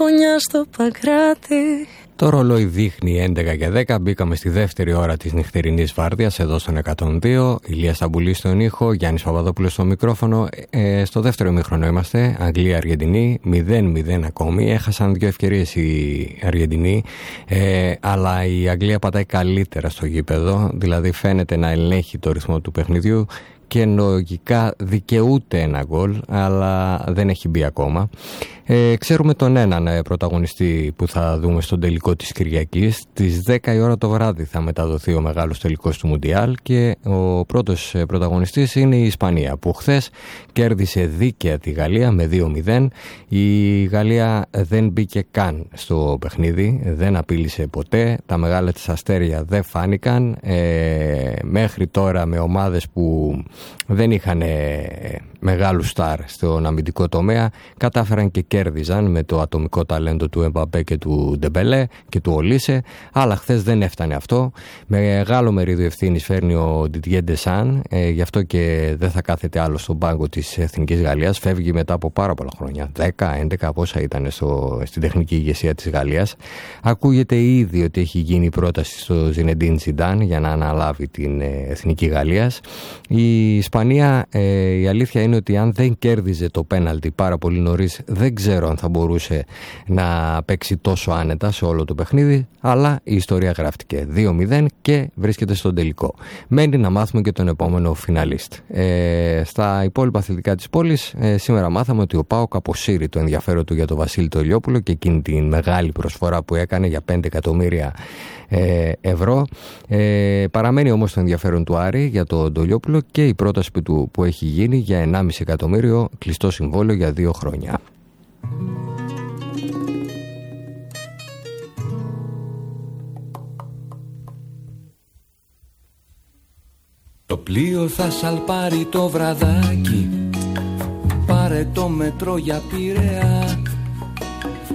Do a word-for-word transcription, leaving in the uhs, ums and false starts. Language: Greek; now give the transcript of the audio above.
γωνιά στο Παγκράτη. Το ρολόι δείχνει έντεκα και δέκα. Μπήκαμε στη δεύτερη ώρα της νυχτερινής βάρδιας εδώ στον εκατόν δύο. Ηλίας Σταμπουλής στον ήχο, Γιάννης Παπαδόπουλος στο μικρόφωνο. Ε, στο δεύτερο ημίχρονο είμαστε. Αγγλία-Αργεντινή, μηδέν μηδέν ακόμη. Έχασαν δύο ευκαιρίες οι Αργεντινοί, ε, αλλά η Αγγλία πατάει καλύτερα στο γήπεδο. Δηλαδή φαίνεται να ελέγχει το ρυθμό του παιχνιδιού και λογικά δικαιούται ένα γκολ, αλλά δεν έχει μπει ακόμα. Ε, ξέρουμε τον έναν πρωταγωνιστή που θα δούμε στον τελικό της Κυριακής. Στις δέκα η ώρα το βράδυ θα μεταδοθεί ο μεγάλος τελικός του Μουντιάλ και ο πρώτος πρωταγωνιστής είναι η Ισπανία, που χθες κέρδισε δίκαια τη Γαλλία με δύο μηδέν. Η Γαλλία δεν μπήκε καν στο παιχνίδι, δεν απείλησε ποτέ, τα μεγάλα της αστέρια δεν φάνηκαν. Ε, μέχρι τώρα με ομάδες που δεν είχαν μεγάλου στάρ στον αμυντικό τομέα κατάφεραν και κέρδιζαν με το ατομικό ταλέντο του Εμπαπέ και του Ντεμπελέ και του Ολίσε, αλλά χθες δεν έφτανε αυτό. Μεγάλο μερίδιο ευθύνης φέρνει ο Ντιτιέ Ντεσάν, ε, γι' αυτό και δεν θα κάθεται άλλο στον πάγκο της Εθνικής Γαλλίας. Φεύγει μετά από πάρα πολλά χρόνια, δέκα έντεκα πόσα ήταν στο, στην τεχνική ηγεσία της Γαλλίας. Ακούγεται ήδη ότι έχει γίνει πρόταση στο Ζινεντίν Ζιντάν για να αναλάβει την ε, Εθνική Γαλλίας. Η Ισπανία, ε, η αλήθεια είναι ότι αν δεν κέρδιζε το πέναλτι πάρα πολύ νωρίς, δεν ξέρω αν θα μπορούσε να παίξει τόσο άνετα σε όλο το παιχνίδι, αλλά η ιστορία γράφτηκε δύο μηδέν και βρίσκεται στον τελικό. Μένει να μάθουμε και τον επόμενο φιναλίστ. Ε, στα υπόλοιπα αθλητικά της πόλης, ε, σήμερα μάθαμε ότι ο ΠΑΟΚ αποσύρει το ενδιαφέρον του για τον Βασίλη τον Ηλιόπουλο και εκείνη την μεγάλη προσφορά που έκανε για πέντε εκατομμύρια ε, ευρώ. Ε, παραμένει όμως το ενδιαφέρον του Άρη για τον Τολιόπουλο και η πρόταση του που έχει γίνει για ενάμιση εκατομμύριο κλειστό συμβόλαιο για δύο χρόνια. Το πλοίο θα σαλπάρει το βραδάκι, πάρε το μετρό για Πειραιά.